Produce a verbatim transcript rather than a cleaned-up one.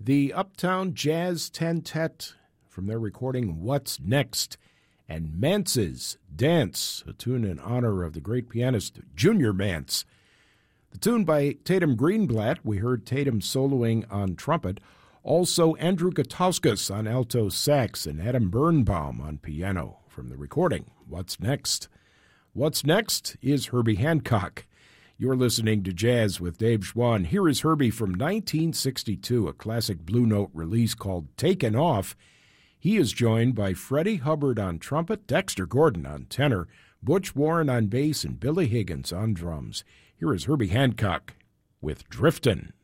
The Uptown Jazz Tentet from their recording What's Next, and Mance's Dance, a tune in honor of the great pianist Junior Mance. The tune by Tatum Greenblatt, we heard Tatum soloing on trumpet, also Andrew Gutauskas on alto sax and Adam Birnbaum on piano from the recording What's Next. What's Next is Herbie Hancock. You're listening to Jazz with Dave Schwann. Here is Herbie from nineteen sixty-two, a classic Blue Note release called Taken Off. He is joined by Freddie Hubbard on trumpet, Dexter Gordon on tenor, Butch Warren on bass, and Billy Higgins on drums. Here is Herbie Hancock with Driftin'.